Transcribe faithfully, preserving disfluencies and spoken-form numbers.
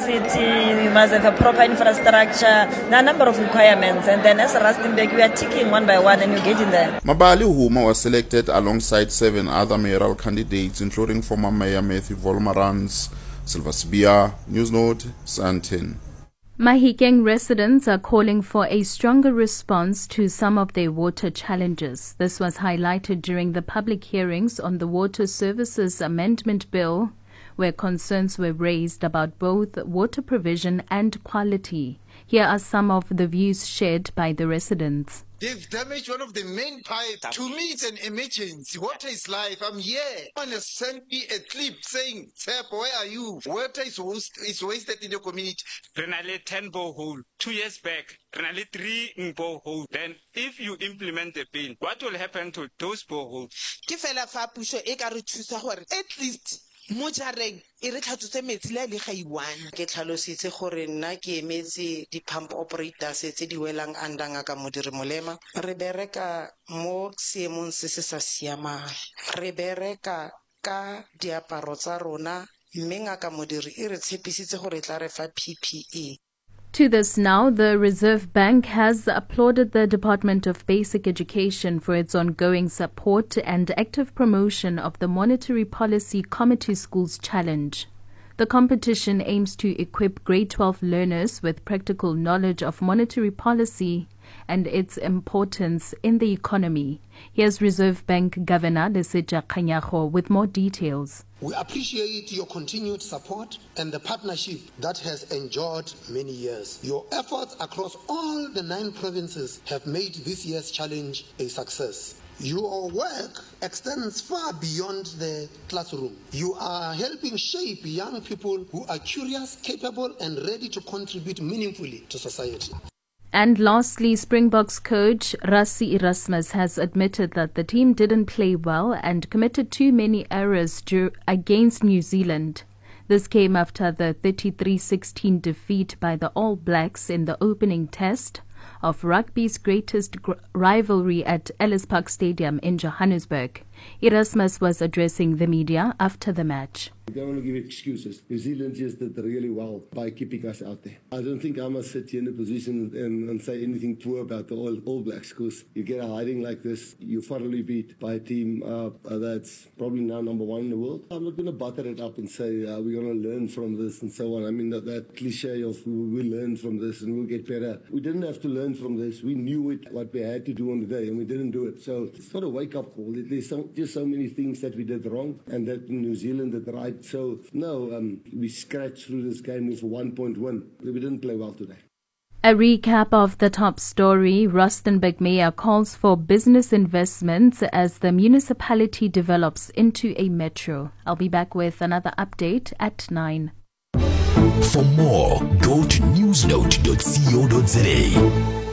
city, you must have a proper infrastructure, there are a number of requirements, and then as Rustenburg, we are ticking one by one and you get in there. Mabali Huma was selected alongside seven other mayoral candidates, including former Mayor Matthew Volmarans. Silva Sibia, Newsnote, Sandton. Mahikeng residents are calling for a stronger response to some of their water challenges. This was highlighted during the public hearings on the Water Services Amendment Bill, where concerns were raised about both water provision and quality. Here are some of the views shared by the residents. They've damaged one of the main pipes. To me, it's an emergency. Water is life. I'm here. Someone has sent me a clip saying, Tep, where are you? Water is, waste, is wasted in the community. Renale ten borehole. Two years back, Renale three in borehole. Then, if you implement the bill, what will happen to those boreholes? At least, mojareng e re tlhatsotse metsi le le ga iwana ke tlhalositse gore nna ke emetse di pump operators tse di welang andanga ka modiri molema re bereka mo seemong se se sa siamang re bereka ka diaparo tsa rona mme ngaka modiri e re tshepisitse gore tla re fa P P E. To this now, the Reserve Bank has applauded the Department of Basic Education for its ongoing support and active promotion of the Monetary Policy Committee Schools Challenge. The competition aims to equip grade twelve learners with practical knowledge of monetary policy and its importance in the economy. Here's Reserve Bank Governor Lesetja Kganyago with more details. We appreciate your continued support and the partnership that has endured many years. Your efforts across all the nine provinces have made this year's challenge a success. Your work extends far beyond the classroom. You are helping shape young people who are curious, capable, and ready to contribute meaningfully to society. And lastly, Springboks coach Rassie Erasmus has admitted that the team didn't play well and committed too many errors against New Zealand. This came after the thirty-three sixteen defeat by the All Blacks in the opening test of rugby's greatest gr- rivalry at Ellis Park Stadium in Johannesburg. Erasmus was addressing the media after the match. I don't want to give excuses. New Zealand just did really well by keeping us out there. I don't think I must sit here in a position and, and say anything poor about the All, All Blacks, because you get a hiding like this, you're thoroughly beat by a team uh, that's probably now number one in the world. I'm not going to butter it up and say uh, we're going to learn from this and so on. I mean, that, that cliche of we learn from this and we'll get better. We didn't have to learn from this. We knew it, what we had to do on the day, and we didn't do it. So it's not a wake-up call. There's so, just so many things that we did wrong and that New Zealand did right. So, no, um, we scratched through this game with a one-point win. We didn't play well today. A recap of the top story. Rustenburg Mayor calls for business investments as the municipality develops into a metro. I'll be back with another update at nine. For more, go to newsnote dot co dot za.